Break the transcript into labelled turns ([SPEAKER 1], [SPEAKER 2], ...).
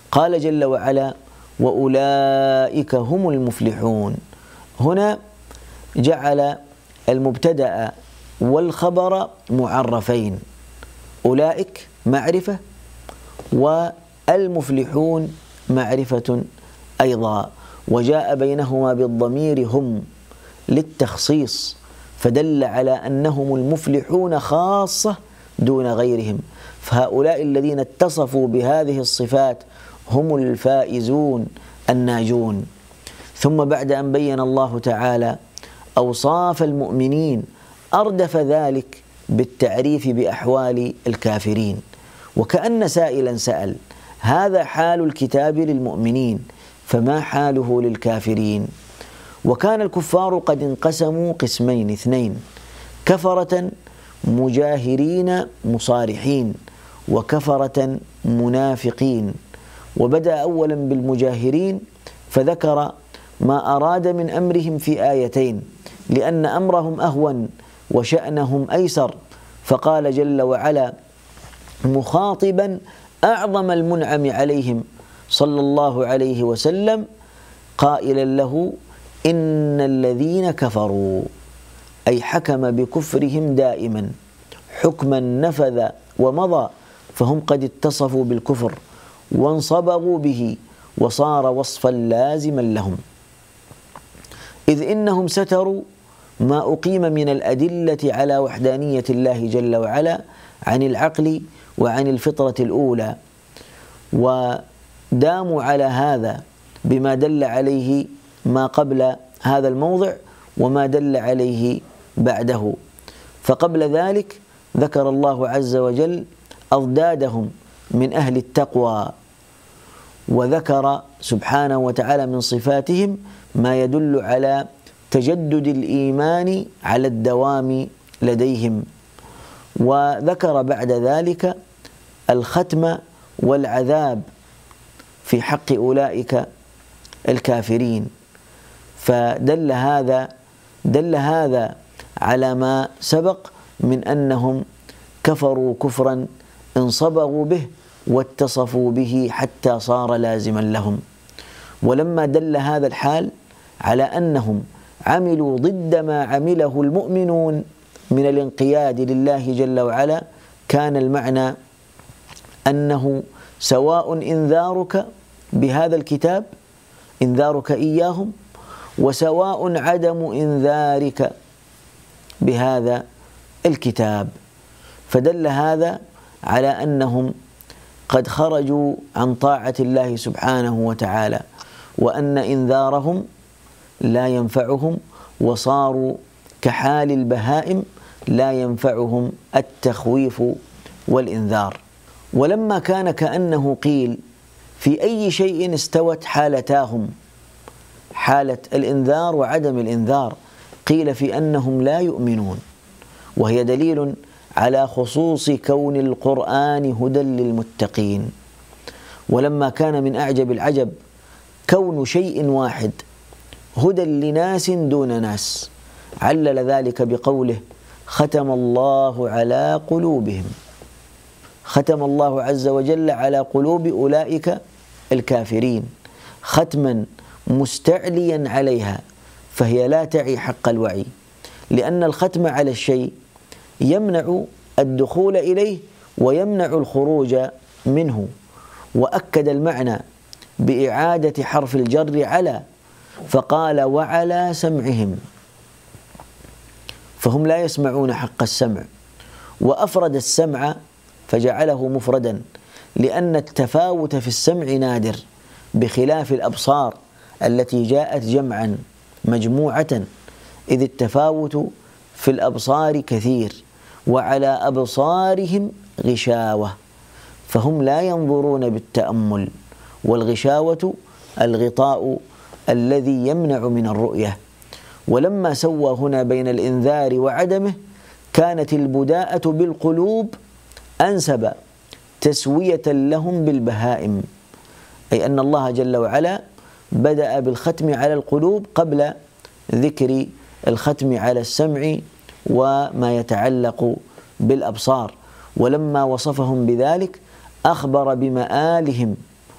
[SPEAKER 1] قال جل وعلا: وأولئك هم المفلحون. هنا جعل المبتدأ والخبر معرفين، أولئك معرفة والمفلحون معرفة أيضا، وجاء بينهما بالضمير هم للتخصيص، فدل على أنهم المفلحون خاصة دون غيرهم، فهؤلاء الذين اتصفوا بهذه الصفات هم الفائزون الناجون. ثم بعد أن بين الله تعالى أوصاف المؤمنين أردف ذلك بالتعريف بأحوال الكافرين، وكأن سائلا سأل: هذا حال الكتاب للمؤمنين، فما حاله للكافرين؟ وكان الكفار قد انقسموا قسمين اثنين: كفرة مجاهرين مصارحين، وكفرة منافقين. وبدأ أولا بالمجاهرين فذكر ما أراد من أمرهم في آيتين، لأن أمرهم أهون وشأنهم أيسر، فقال جل وعلا مخاطبا أعظم المنعم عليهم صلى الله عليه وسلم قائلا له: إن الذين كفروا، أي حكم بكفرهم دائما حكما نفذ ومضى، فهم قد اتصفوا بالكفر وانصبغوا به وصار وصفا لازما لهم، إذ إنهم ستروا ما أقيم من الأدلة على وحدانية الله جل وعلا عن العقل وعن الفطرة الأولى، وداموا على هذا بما دل عليه ما قبل هذا الموضع وما دل عليه بعده. فقبل ذلك ذكر الله عز وجل أضدادهم من أهل التقوى، وذكر سبحانه وتعالى من صفاتهم ما يدل على تجدد الإيمان على الدوام لديهم، وذكر بعد ذلك الختم والعذاب في حق أولئك الكافرين. فدل هذا على ما سبق من أنهم كفروا كفرا انصبغوا به واتصفوا به حتى صار لازما لهم. ولما دل هذا الحال على أنهم عملوا ضد ما عمله المؤمنون من الانقياد لله جل وعلا، كان المعنى أنه سواء إنذارك بهذا الكتاب، إنذارك إياهم، وسواء عدم إنذارك بهذا الكتاب. فدل هذا على أنهم قد خرجوا عن طاعة الله سبحانه وتعالى، وأن إنذارهم لا ينفعهم، وصاروا كحال البهائم لا ينفعهم التخويف والإنذار. ولما كان كأنه قيل في أي شيء استوت حالتاهم، حالة الإنذار وعدم الإنذار، قيل في أنهم لا يؤمنون، وهي دليل على خصوص كون القرآن هدى للمتقين. ولما كان من أعجب العجب كون شيء واحد هدى لناس دون ناس، علل ذلك بقوله: ختم الله على قلوبهم. ختم الله عز وجل على قلوب أولئك الكافرين ختما مستعليا عليها، فهي لا تعي حق الوعي، لأن الختم على الشيء يمنع الدخول إليه ويمنع الخروج منه. وأكد المعنى بإعادة حرف الجر على، فقال: وعلى سمعهم، فهم لا يسمعون حق السمع. وأفرد السمع فجعله مفردا، لأن التفاوت في السمع نادر، بخلاف الأبصار التي جاءت جمعا مجموعة، إذ التفاوت في الأبصار كثير. وعلى أبصارهم غشاوة، فهم لا ينظرون بالتأمل، والغشاوة الغطاء الذي يمنع من الرؤية. ولما سوى هنا بين الإنذار وعدمه، كانت البداءة بالقلوب أنسب تسوية لهم بالبهائم، أي أن الله جل وعلا بدأ بالختم على القلوب قبل ذكر الختم على السمع وما يتعلق بالأبصار. ولما وصفهم بذلك أخبر بمآلهم